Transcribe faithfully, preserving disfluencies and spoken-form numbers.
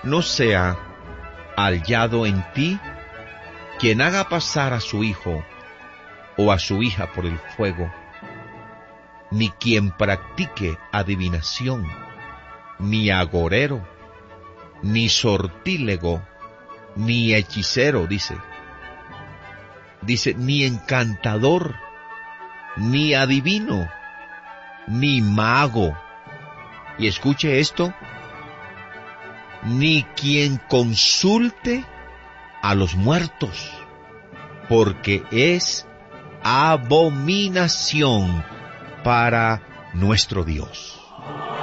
no sea hallado en ti quien haga pasar a su hijo o a su hija por el fuego, ni quien practique adivinación, ni agorero, ni sortílego, ni hechicero, dice. Dice, ni encantador, ni adivino, ni mago. Y escuche esto, ni quien consulte a los muertos, porque es abominación para nuestro Dios.